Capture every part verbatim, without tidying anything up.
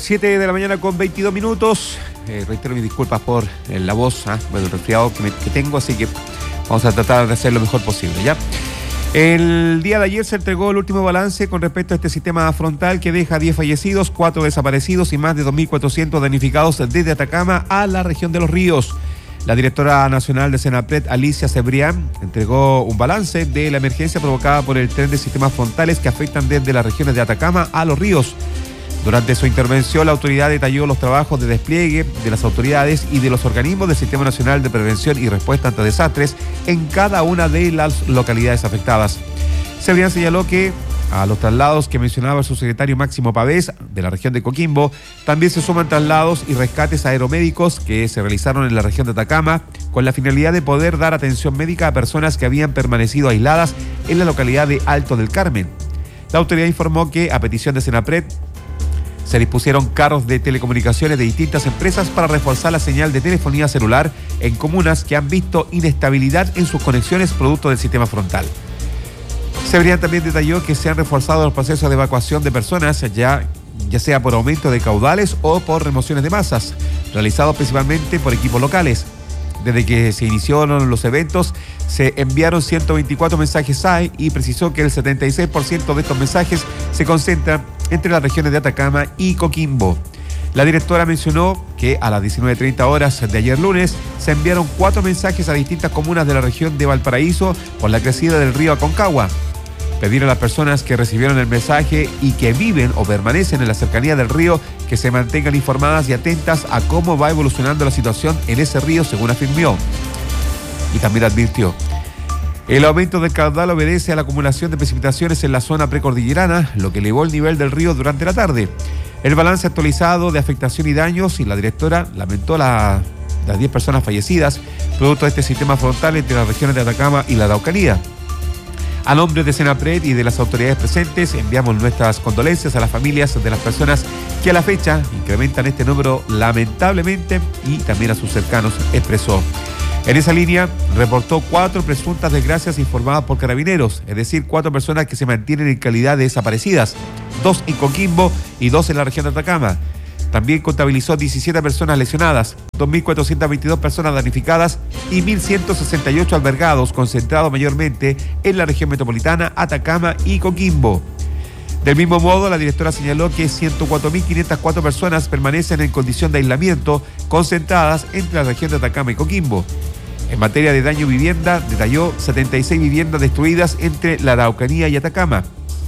siete de la mañana con veintidós minutos. Eh, reitero mis disculpas por eh, la voz, ¿eh? bueno, el resfriado que, me, que tengo, así que vamos a tratar de hacer lo mejor posible, ¿ya? El día de ayer se entregó el último balance con respecto a este sistema frontal que deja diez fallecidos, cuatro desaparecidos y más de dos mil cuatrocientos damnificados desde Atacama a la región de Los Ríos. La directora nacional de Senapred, Alicia Cebrián, entregó un balance de la emergencia provocada por el tren de sistemas frontales que afectan desde las regiones de Atacama a Los Ríos. Durante su intervención, la autoridad detalló los trabajos de despliegue de las autoridades y de los organismos del Sistema Nacional de Prevención y Respuesta ante Desastres en cada una de las localidades afectadas. Cebrián señaló que a los traslados que mencionaba el subsecretario Máximo Pavés de la región de Coquimbo, también se suman traslados y rescates aeromédicos que se realizaron en la región de Atacama con la finalidad de poder dar atención médica a personas que habían permanecido aisladas en la localidad de Alto del Carmen. La autoridad informó que, a petición de Senapred, se dispusieron carros de telecomunicaciones de distintas empresas para reforzar la señal de telefonía celular en comunas que han visto inestabilidad en sus conexiones producto del sistema frontal. Cebrián también detalló que se han reforzado los procesos de evacuación de personas, ya, ya sea por aumento de caudales o por remociones de masas, realizados principalmente por equipos locales. Desde que se iniciaron los eventos, se enviaron ciento veinticuatro mensajes A E y precisó que el setenta y seis por ciento de estos mensajes se concentran entre las regiones de Atacama y Coquimbo. La directora mencionó que a las diecinueve treinta horas de ayer lunes se enviaron cuatro mensajes a distintas comunas de la región de Valparaíso por la crecida del río Aconcagua. Pedir a las personas que recibieron el mensaje y que viven o permanecen en la cercanía del río que se mantengan informadas y atentas a cómo va evolucionando la situación en ese río, según afirmó. Y también advirtió: el aumento del caudal obedece a la acumulación de precipitaciones en la zona precordillerana, lo que elevó el nivel del río durante la tarde. El balance actualizado de afectación y daños, y la directora lamentó la, las diez personas fallecidas producto de este sistema frontal entre las regiones de Atacama y la Araucanía. A nombre de Senapred y de las autoridades presentes, enviamos nuestras condolencias a las familias de las personas que a la fecha incrementan este número lamentablemente, y también a sus cercanos, expresó. En esa línea, reportó cuatro presuntas desgracias informadas por carabineros, es decir, cuatro personas que se mantienen en calidad de desaparecidas, dos en Coquimbo y dos en la región de Atacama. También contabilizó diecisiete personas lesionadas, dos mil cuatrocientas veintidós personas damnificadas y mil ciento sesenta y ocho albergados, concentrados mayormente en la región metropolitana, Atacama y Coquimbo. Del mismo modo, la directora señaló que ciento cuatro mil quinientas cuatro personas permanecen en condición de aislamiento, concentradas entre la región de Atacama y Coquimbo. En materia de daño vivienda, detalló setenta y seis viviendas destruidas entre la Araucanía y Atacama,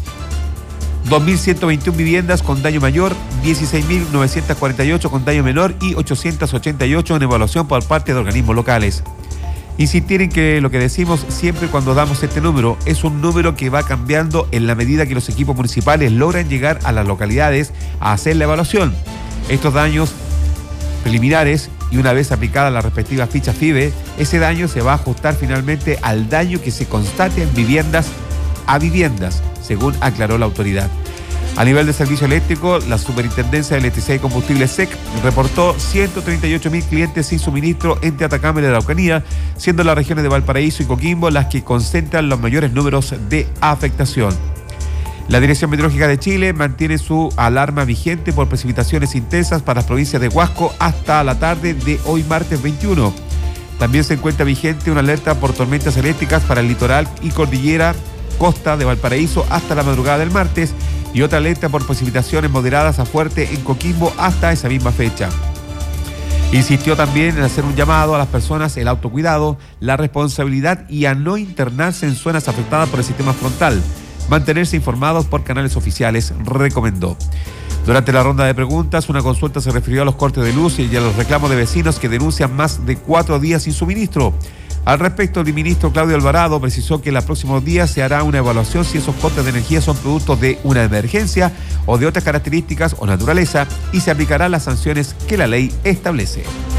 dos mil ciento veintiuno viviendas con daño mayor, dieciséis mil novecientas cuarenta y ocho con daño menor y ochocientas ochenta y ocho en evaluación por parte de organismos locales. Insistir en que lo que decimos siempre cuando damos este número es un número que va cambiando en la medida que los equipos municipales logran llegar a las localidades a hacer la evaluación. Estos daños preliminares, y una vez aplicada la respectiva ficha F I B E, ese daño se va a ajustar finalmente al daño que se constate en viviendas a viviendas, según aclaró la autoridad. A nivel de servicio eléctrico, la Superintendencia de Electricidad y Combustible S E C reportó ciento treinta y ocho mil clientes sin suministro entre Atacama y la Araucanía, siendo las regiones de Valparaíso y Coquimbo las que concentran los mayores números de afectación. La Dirección Meteorológica de Chile mantiene su alarma vigente por precipitaciones intensas para las provincias de Huasco hasta la tarde de hoy martes veintiuno. También se encuentra vigente una alerta por tormentas eléctricas para el litoral y cordillera costa de Valparaíso hasta la madrugada del martes, y otra alerta por precipitaciones moderadas a fuerte en Coquimbo hasta esa misma fecha. Insistió también en hacer un llamado a las personas, el autocuidado, la responsabilidad y a no internarse en zonas afectadas por el sistema frontal. Mantenerse informados por canales oficiales, recomendó. Durante la ronda de preguntas, una consulta se refirió a los cortes de luz y a los reclamos de vecinos que denuncian más de cuatro días sin suministro. Al respecto, el ministro Claudio Alvarado precisó que en los próximos días se hará una evaluación si esos cortes de energía son productos de una emergencia o de otras características o naturaleza, y se aplicarán las sanciones que la ley establece.